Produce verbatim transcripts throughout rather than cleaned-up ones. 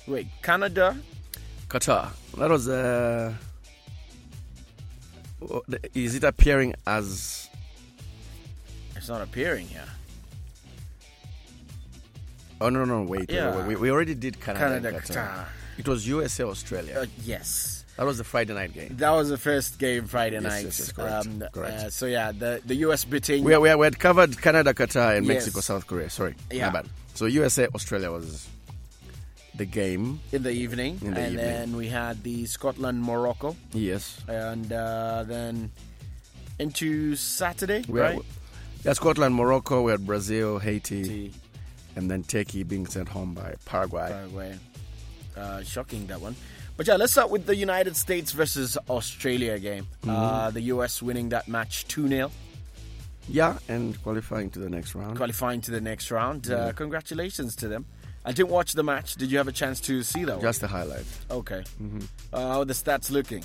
Wait, Canada? Qatar. That was. Uh, is it appearing as? It's not appearing here. Oh no no wait, Yeah. wait, wait. We, we already did Canada. Canada, and Qatar. Qatar. It was U S A Australia. Uh, yes. That was the Friday night game. That was the first game Friday Yes, night. yes, yes, correct, Um, correct. Uh, so yeah, the the U S beating. We, we, we had covered Canada, Qatar, and Yes. Mexico, South Korea. Sorry, Yeah. my bad. So U S A Australia was the game. in the evening, In the and evening. then we had the Scotland Morocco, Yes. and uh, then into Saturday, We right? had, yeah, Scotland, Morocco. We had Brazil, Haiti, The and then Turkey being sent home by Paraguay. Paraguay. Uh, shocking, that one. But yeah, let's start with the United States versus Australia game. Mm-hmm. Uh, the U S winning that match two nil, Yeah, and qualifying to the next round. qualifying to the next round. Uh, congratulations to them. I didn't watch the match. Did you have a chance to see that Just a highlight. one? Okay. Mm-hmm. Uh, how are the stats looking?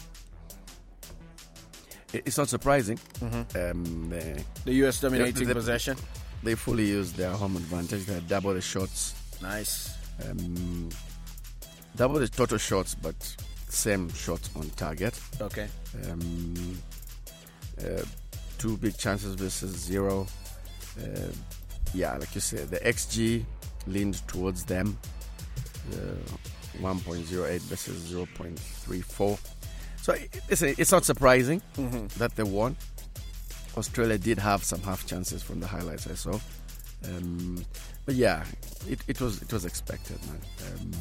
It- It's not surprising. Mm-hmm. Um, they, The U S dominating the- possession. they fully used their home advantage. They had double the shots. Nice. Um, double the total shots, but same shots on target. Okay. Um, uh, two big chances versus zero. Uh, yeah, like you said, the X G leaned towards them. Uh, one point oh eight versus zero point three four. So it- it's, it's not surprising Mm-hmm. that they won. Australia did have some half chances from the highlights I saw. Um, but yeah, it, it was it was expected, man. Um,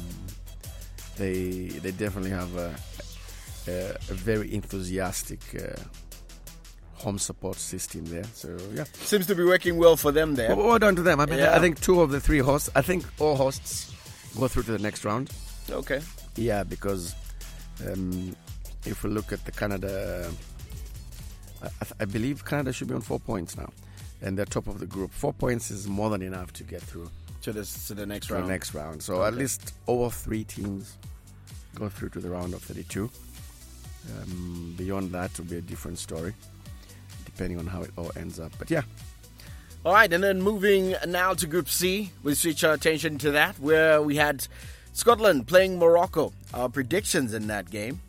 they they definitely have a, a, a very enthusiastic uh, home support system there. So yeah, Seems to be working well for them there. well, well done to them. I mean, Yeah. I think two of the three hosts. I think all hosts go through to the next round. Okay. Yeah, because um, if we look at the Canada, I, I believe Canada should be on four points now, and they're top of the group. Four points is more than enough to get through To the to the next to round. the next round. So at Okay. least all three teams go through to the round of thirty-two. Um, beyond that will be a different story, depending on how it all ends up. But yeah, All right, and then moving now to Group C, we switch our attention to that, where we had Scotland playing Morocco. Our predictions in that game.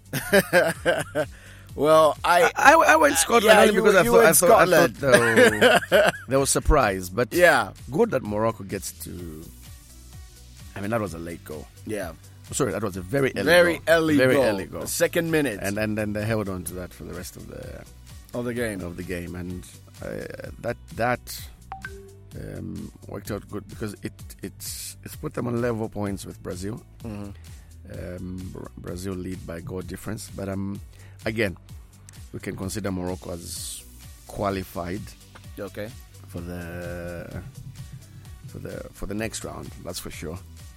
well, I, I, I went Scotland yeah, only you- because I you thought, I went thought, I Scotland. thought they were, they were surprised. But yeah, good that Morocco gets to. I mean, that was a late goal. yeah, Sorry, that was a very early very goal. early very goal, early goal. The second minute And then then they held on to that for the rest of the of the game. of the game, and uh, that that um, worked out good because it it's it's put them on level points with Brazil. Mm-hmm. Um, Bra- Brazil lead by goal difference, but um, again, we can consider Morocco as qualified Okay. for the for the for the next round. That's for sure.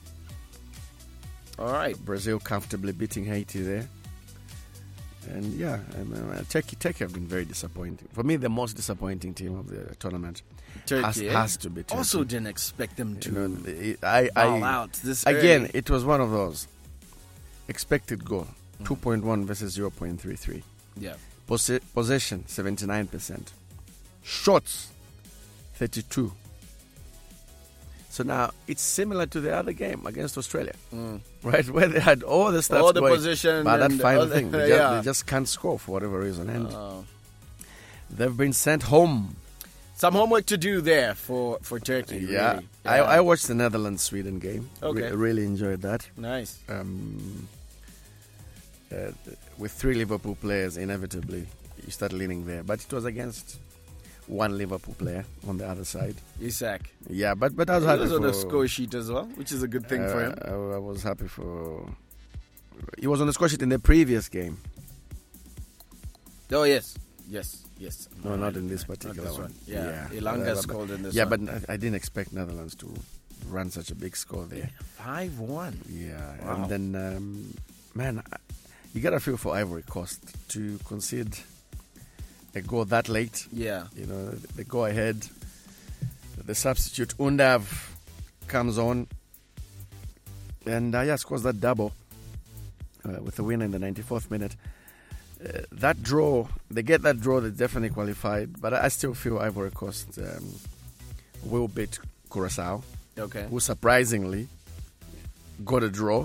All right. Brazil comfortably beating Haiti there. And yeah, I mean, uh, Turkey, Turkey have been very disappointing. For me, the most disappointing team of the tournament Turkey has, eh? has to be Turkey. Also didn't expect them to you know, it- I, ball I, out this again, early. it was one of those expected goal, Mm. two point one versus zero point three three. Yeah. Posse- possession, seventy-nine percent. Shots, thirty-two. So now it's similar to the other game against Australia, Mm. right? Where they had all the stats All the going, position but that and final all the- thing, they just, yeah. they just can't score for whatever reason, and Uh, they've been sent home. some homework to do there for, for Turkey. Yeah, really. I, Yeah. I watched the Netherlands-Sweden game. Okay. Re- really enjoyed that. Nice. Um, uh, with three Liverpool players, inevitably you start leaning there, but it was against one Liverpool player on the other side. Isaac. Yeah, but but I was He happy was on for, the score sheet as well, which is a good thing for uh, him. I, I was happy for. He was on the score sheet in the previous game. Oh, yes. Yes. Yes. No, All not right. in this Not particular this one. Yeah. Yeah. Ilanga Uh, but- scored in this Yeah, one. but I, I didn't expect Netherlands to run such a big score there. five one. Yeah, Wow. and then um, man, I- you gotta feel for Ivory Coast to concede a goal that late. Yeah. You know, they go ahead. The substitute Undav comes on, and uh, yeah, scores that double uh, with the win in the ninety-fourth minute. Uh, that draw, they get that draw, they definitely qualified. But I still feel Ivory Coast um, will beat Curacao, Okay. who surprisingly got a draw.